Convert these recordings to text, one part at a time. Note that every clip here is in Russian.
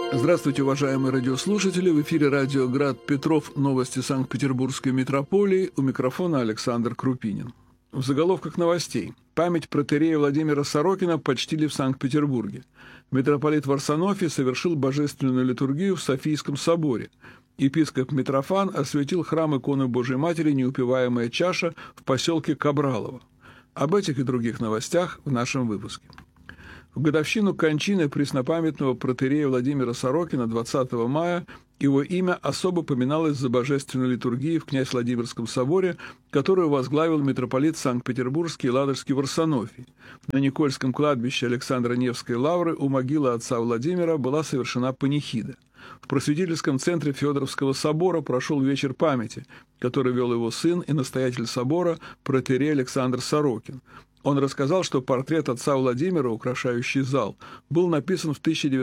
Здравствуйте, уважаемые радиослушатели! В эфире радио «Град Петров. Новости Санкт-Петербургской митрополии». У микрофона Александр Крупинин. В заголовках новостей. Память протоиерея Владимира Сорокина почтили в Санкт-Петербурге. Митрополит Варсонофий совершил божественную литургию в Софийском соборе. Епископ Митрофан осветил храм иконы Божией Матери «Неупиваемая чаша» в поселке Кабралово. Об этих и других новостях в нашем выпуске. В годовщину кончины преснопамятного протоиерея Владимира Сорокина 20 мая его имя особо поминалось за божественной литургией в Князь-Владимирском соборе, которую возглавил митрополит Санкт-Петербургский и Ладожский Варсонофий. На Никольском кладбище Александра Невской лавры у могилы отца Владимира была совершена панихида. В просветительском центре Федоровского собора прошел вечер памяти, который вел его сын и настоятель собора протоиерей Александр Сорокин. Он рассказал, что портрет отца Владимира, украшающий зал, был написан в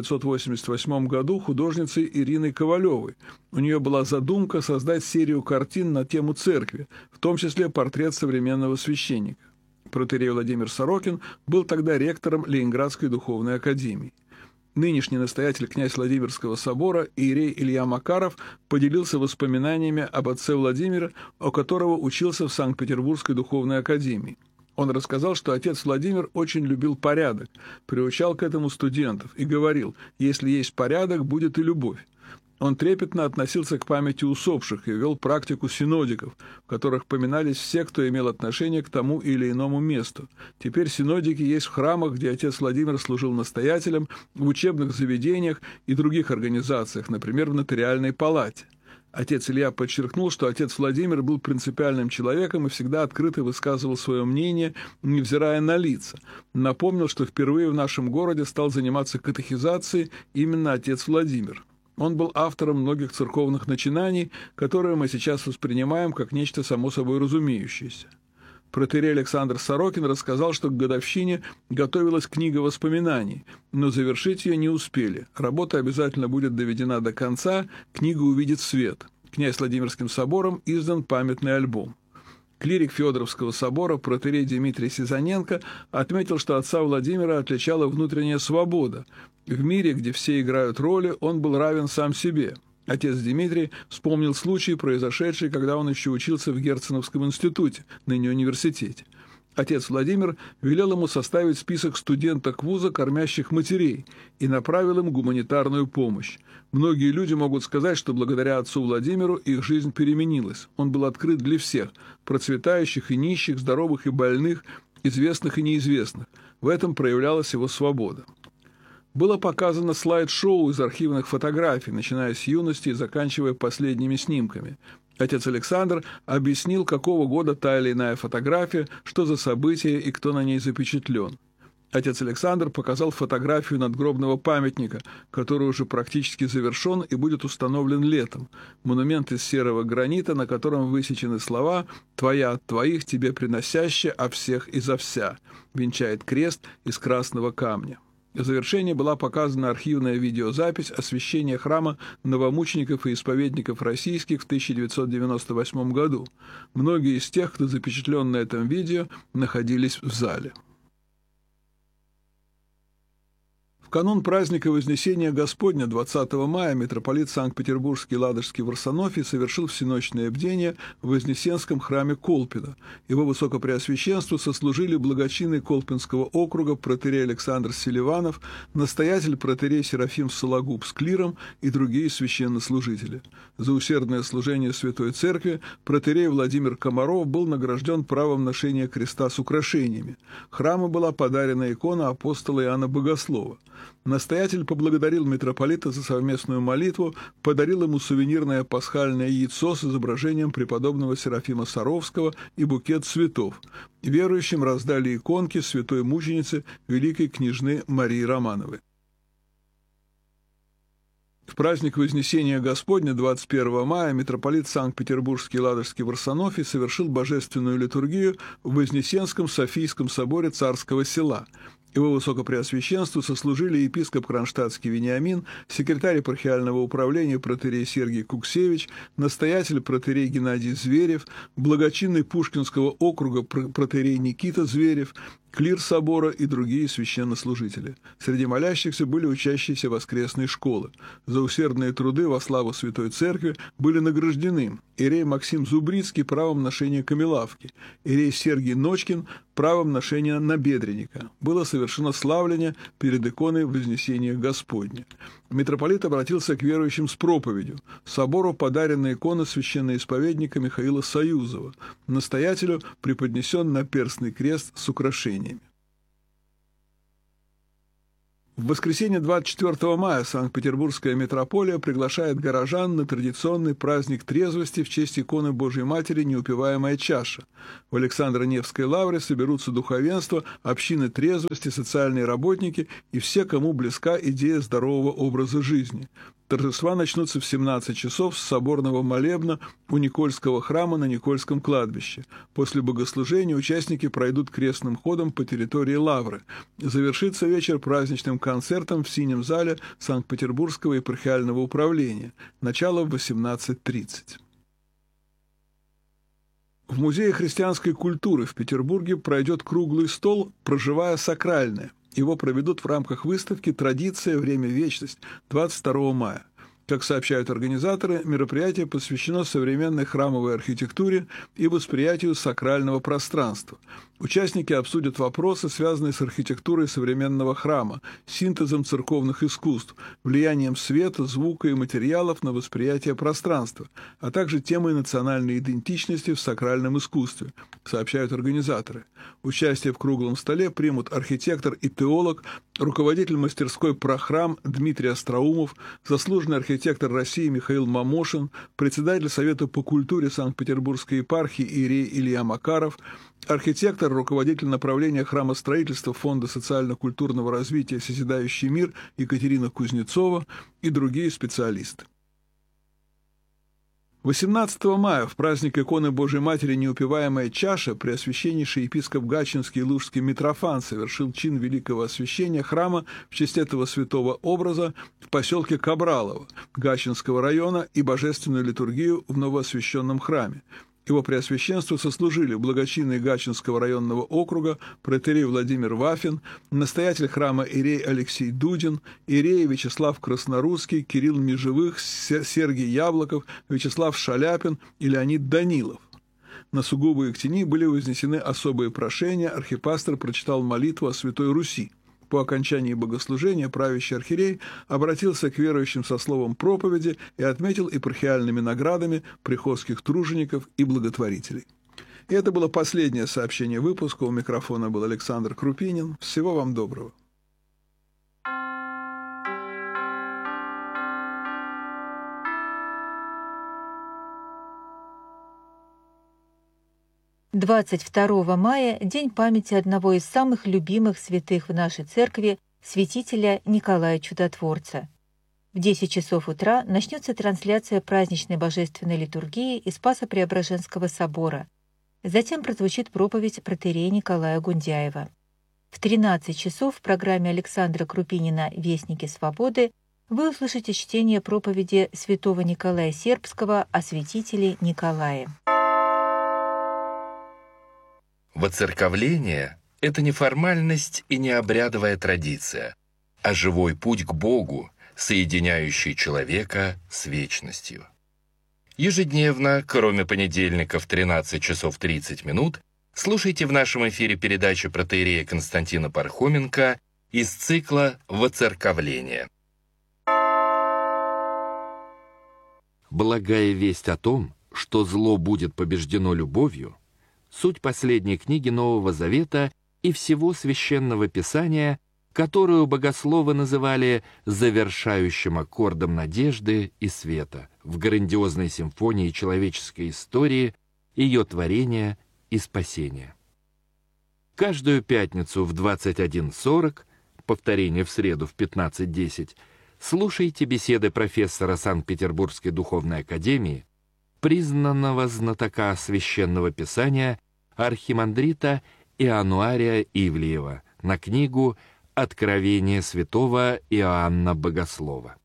1988 году художницей Ириной Ковалевой. У нее была задумка создать серию картин на тему церкви, в том числе портрет современного священника. Протоиерей Владимир Сорокин был тогда ректором Ленинградской духовной академии. Нынешний настоятель князь Владимирского собора иерей Илья Макаров поделился воспоминаниями об отце Владимира, у которого учился в Санкт-Петербургской духовной академии. Он рассказал, что отец Владимир очень любил порядок, приучал к этому студентов и говорил: «Если есть порядок, будет и любовь». Он трепетно относился к памяти усопших и вел практику синодиков, в которых поминались все, кто имел отношение к тому или иному месту. Теперь синодики есть в храмах, где отец Владимир служил настоятелем, в учебных заведениях и других организациях, например, в нотариальной палате. Отец Илья подчеркнул, что отец Владимир был принципиальным человеком и всегда открыто высказывал свое мнение, невзирая на лица. Напомнил, что впервые в нашем городе стал заниматься катехизацией именно отец Владимир. Он был автором многих церковных начинаний, которые мы сейчас воспринимаем как нечто само собой разумеющееся. Протоиерей Александр Сорокин рассказал, что к годовщине готовилась книга воспоминаний, но завершить ее не успели. Работа обязательно будет доведена до конца, книга увидит свет. Князь Владимирским собором издан памятный альбом. Клирик Федоровского собора протоиерей Дмитрий Сизаненко отметил, что отца Владимира отличала внутренняя свобода. В мире, где все играют роли, он был равен сам себе. Отец Дмитрий вспомнил случай, произошедший, когда он еще учился в Герценовском институте, ныне университете. Отец Владимир велел ему составить список студенток вуза, кормящих матерей, и направил им гуманитарную помощь. Многие люди могут сказать, что благодаря отцу Владимиру их жизнь переменилась. Он был открыт для всех – процветающих и нищих, здоровых и больных, известных и неизвестных. В этом проявлялась его свобода. Было показано слайд-шоу из архивных фотографий, начиная с юности и заканчивая последними снимками. Отец Александр объяснил, какого года та или иная фотография, что за событие и кто на ней запечатлен. Отец Александр показал фотографию надгробного памятника, который уже практически завершен и будет установлен летом. Монумент из серого гранита, на котором высечены слова «Твоя от твоих, тебе приносящая, а всех и за вся», венчает крест из красного камня. В завершении была показана архивная видеозапись освящения храма новомучеников и исповедников российских в 1998 году. Многие из тех, кто запечатлен на этом видео, находились в зале. В канун праздника Вознесения Господня 20 мая митрополит Санкт-Петербургский и Ладожский Варсонофий совершил всеночное бдение в Вознесенском храме Колпино. Его высокопреосвященству сослужили благочинный Колпинского округа протоиерей Александр Селиванов, настоятель протоиерей Серафим Сологуб с клиром и другие священнослужители. За усердное служение Святой Церкви протоиерей Владимир Комаров был награжден правом ношения креста с украшениями. Храму была подарена икона апостола Иоанна Богослова. Настоятель поблагодарил митрополита за совместную молитву, подарил ему сувенирное пасхальное яйцо с изображением преподобного Серафима Саровского и букет цветов. Верующим раздали иконки святой мученицы великой княжны Марии Романовой. В праздник Вознесения Господня 21 мая митрополит Санкт-Петербургский и Ладожский Варсонофий совершил божественную литургию в Вознесенском Софийском соборе Царского Села. Его высокопреосвященству сослужили епископ Кронштадтский Вениамин, секретарь епархиального управления протоиерей Сергий Куксевич, настоятель протоиерей Геннадий Зверев, благочинный Пушкинского округа протоиерей Никита Зверев, клир собора и другие священнослужители. Среди молящихся были учащиеся воскресной школы. За усердные труды во славу Святой Церкви были награждены иерей Максим Зубрицкий правом ношения камелавки, иерей Сергий Ночкин правом ношения набедренника. Было совершено славление перед иконой Вознесения Господня. Митрополит обратился к верующим с проповедью. Собору подарена икона священноисповедника Михаила Союзова. Настоятелю преподнесен наперстный крест с украшениями. В воскресенье 24 мая Санкт-Петербургская митрополия приглашает горожан на традиционный праздник трезвости в честь иконы Божьей Матери «Неупиваемая чаша». В Александро-Невской лавре соберутся духовенство, общины трезвости, социальные работники и все, кому близка идея здорового образа жизни. Торжества начнутся в 17 часов с соборного молебна у Никольского храма на Никольском кладбище. После богослужения участники пройдут крестным ходом по территории лавры. Завершится вечер праздничным концертом в синем зале Санкт-Петербургского епархиального управления. Начало в 18:30. В Музее христианской культуры в Петербурге пройдет круглый стол «Проживая сакральное». Его проведут в рамках выставки «Традиция. Время. Вечность» 22 мая. Как сообщают организаторы, мероприятие посвящено современной храмовой архитектуре и восприятию сакрального пространства. Участники обсудят вопросы, связанные с архитектурой современного храма, синтезом церковных искусств, влиянием света, звука и материалов на восприятие пространства, а также темой национальной идентичности в сакральном искусстве, сообщают организаторы. Участие в круглом столе примут архитектор и теолог, руководитель мастерской «Прохрам» Дмитрий Остроумов, заслуженный архитектор России Михаил Мамошин, председатель Совета по культуре Санкт-Петербургской епархии иерей Илья Макаров, архитектор, руководитель направления храмостроительства Фонда социально-культурного развития «Созидающий мир» Екатерина Кузнецова и другие специалисты. 18 мая в праздник иконы Божьей Матери «Неупиваемая чаша» преосвященнейший епископ Гатчинский и Лужский Митрофан совершил чин великого освящения храма в честь этого святого образа в поселке Кабралово Гатчинского района и божественную литургию в новоосвященном храме. Его преосвященство сослужили благочинный Гатчинского районного округа протоиерей Владимир Вафин, настоятель храма иерей Алексей Дудин, иереи Вячеслав Краснорусский, Кирилл Межевых, Сергий Яблоков, Вячеслав Шаляпин и Леонид Данилов. На сугубые ктени были вознесены особые прошения, архипастор прочитал молитву о Святой Руси. По окончании богослужения правящий архиерей обратился к верующим со словом проповеди и отметил епархиальными наградами приходских тружеников и благотворителей. И это было последнее сообщение выпуска. У микрофона был Александр Крупинин. Всего вам доброго. – 22 мая – день памяти одного из самых любимых святых в нашей церкви, святителя Николая Чудотворца. В 10 часов утра начнется трансляция праздничной божественной литургии из Спасо-Преображенского собора. Затем прозвучит проповедь протоиерея Николая Гундяева. В 13 часов в программе Александра Крупинина «Вестники свободы» вы услышите чтение проповеди святого Николая Сербского о святителе Николае. Воцерковление – это не формальность и не обрядовая традиция, а живой путь к Богу, соединяющий человека с вечностью. Ежедневно, кроме понедельника в 13 часов 30 минут, слушайте в нашем эфире передачи протоиерея Константина Пархоменко из цикла «Воцерковление». Благая весть о том, что зло будет побеждено любовью, суть последней книги Нового Завета и всего Священного Писания, которую богословы называли завершающим аккордом надежды и света в грандиозной симфонии человеческой истории, ее творения и спасения. Каждую пятницу в 21:40, повторение в среду в 15:10, слушайте беседы профессора Санкт-Петербургской духовной академии, признанного знатока Священного Писания архимандрита Иоаннуария Ивлеева на книгу «Откровение святого Иоанна Богослова».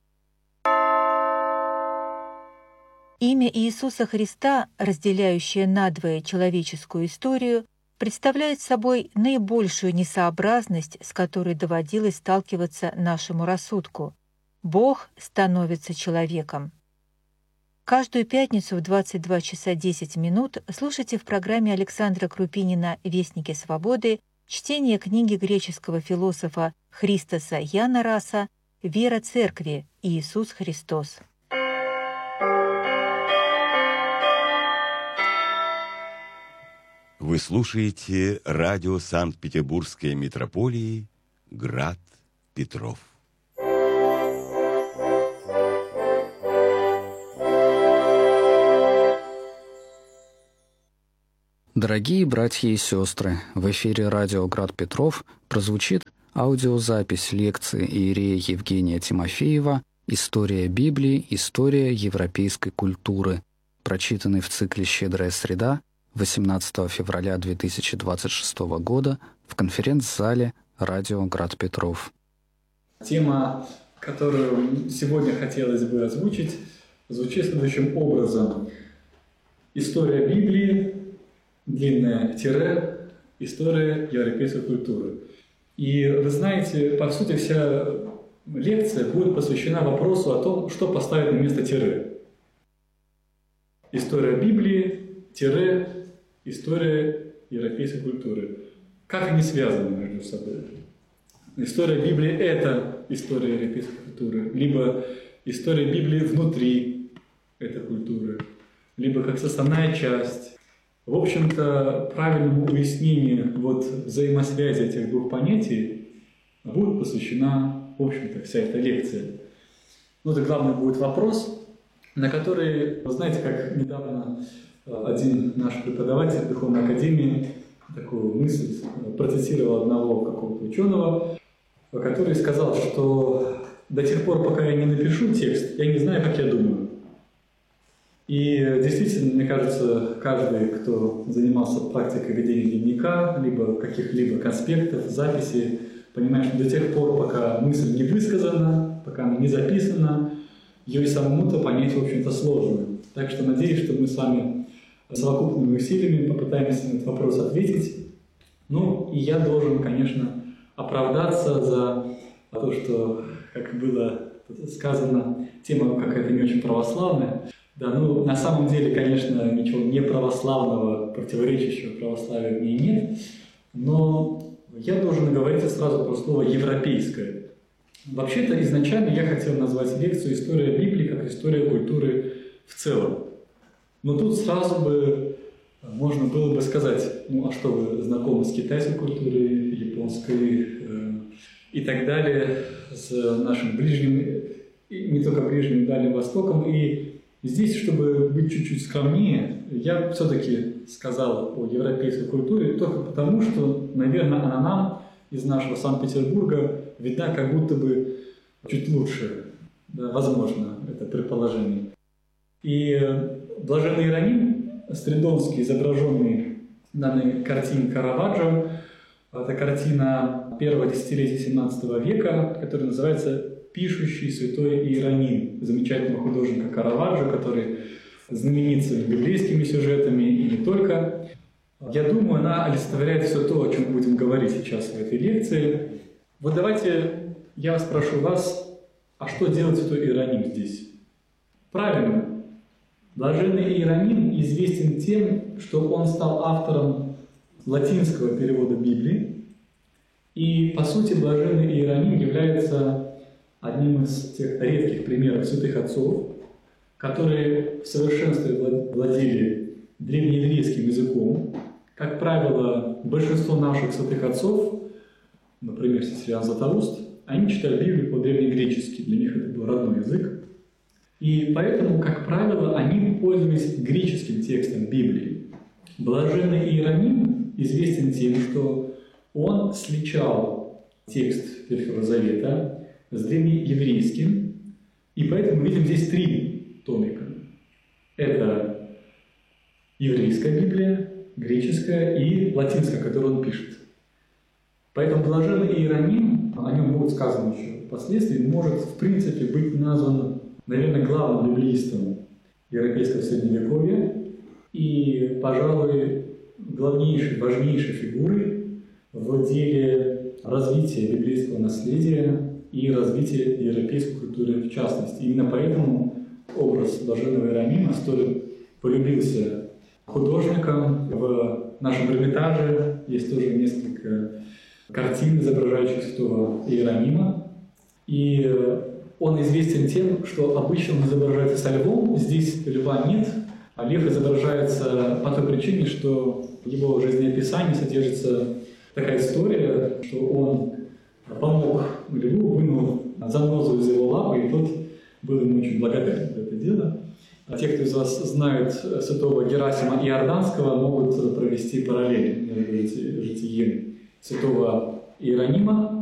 Имя Иисуса Христа, разделяющее надвое человеческую историю, представляет собой наибольшую несообразность, с которой доводилось сталкиваться нашему рассудку. Бог становится человеком. Каждую пятницу в 22 часа 10 минут слушайте в программе Александра Крупинина «Вестники свободы» чтение книги греческого философа Христоса Янараса «Вера Церкви. Иисус Христос». Вы слушаете радио Санкт-Петербургской митрополии «Град Петров». Дорогие братья и сестры, в эфире радио «Град Петров» прозвучит аудиозапись лекции иерея Евгения Тимофеева «История Библии. История европейской культуры», прочитанной в цикле «Щедрая среда» 18 февраля 2026 года в конференц-зале радио «Град Петров». Тема, которую сегодня хотелось бы озвучить, звучит следующим образом. История Библии, длинное тире, история европейской культуры. И вы знаете, по сути, вся лекция будет посвящена вопросу о том, что поставить на место тире. История Библии, тире, история европейской культуры. Как они связаны между собой? История Библии – это история европейской культуры, либо история Библии внутри этой культуры, либо как составная часть. В общем-то, правильному уяснению взаимосвязи этих двух понятий будет посвящена, в общем-то, вся эта лекция. Это главный будет вопрос, на который, вы знаете, как недавно один наш преподаватель Духовной Академии такую мысль процитировал одного какого-то ученого, который сказал, что до тех пор, пока я не напишу текст, я не знаю, как я думаю. И действительно, мне кажется, каждый, кто занимался практикой ведения дневника, либо каких-либо конспектов, записей, понимает, что до тех пор, пока мысль не высказана, пока она не записана, ее и самому-то понять, в общем-то, сложно. Так что надеюсь, что мы с вами совокупными усилиями попытаемся на этот вопрос ответить. И я должен, конечно, оправдаться за то, что, как было сказано, тема какая-то не очень православная. Да, на самом деле, конечно, ничего не православного, противоречащего православию в ней нет, но я должен говорить сразу про слово «европейское». Вообще-то, изначально я хотел назвать лекцию «История Библии» как история культуры в целом. Но тут сразу бы можно было бы сказать, а что вы знакомы с китайской культурой, японской и так далее, с нашим ближним, и не только ближним, Дальним Востоком. И здесь, чтобы быть чуть-чуть скромнее, я все-таки сказал о европейской культуре только потому, что, наверное, она нам из нашего Санкт-Петербурга видна как будто бы чуть лучше. Да, возможно, это предположение. И блаженный Иероним Стридонский, изображенный в данной картине Караваджо, это картина первого десятилетия 17 века, которая называется «Пишущий святой Иероним» замечательного художника Караваджо, который знаменит своими библейскими сюжетами и не только. Я думаю, она олицетворяет все то, о чем мы будем говорить сейчас в этой лекции. Давайте я спрошу вас, а что делает святой Иероним здесь? Правильно. Блаженный Иероним известен тем, что он стал автором латинского перевода Библии. И, по сути, блаженный Иероним является одним из тех редких примеров святых отцов, которые в совершенстве владели древнееврейским языком. Как правило, большинство наших святых отцов, например, Сесилиан Златоуст, они читали Библию по-древнегречески, для них это был родной язык. И поэтому, как правило, они пользовались греческим текстом Библии. Блаженный Иероним известен тем, что он сличал текст Ветхого Завета с древнееврейским, и поэтому мы видим здесь 3 томика. Это еврейская Библия, греческая и латинская, которую он пишет. Поэтому блаженный Иероним, о нем будет сказано еще впоследствии, может в принципе быть назван, наверное, главным библеистом европейского средневековья и, пожалуй, главнейшей, важнейшей фигурой в деле развития библейского наследия и развития европейской культуры в частности. Именно поэтому образ блаженного Иеронима столь полюбился художникам. В нашем Эрмитаже есть тоже несколько картин, изображающих святого Иеронима. И он известен тем, что обычно он изображается со львом. Здесь льва нет, а лев изображается по той причине, что в его жизнеописании содержится такая история, что он помог льву, вынул занозу из его лапы, и тот был ему очень благодарен за это дело. А те, кто из вас знает святого Герасима Иорданского, могут провести параллель между житием святого Иеронима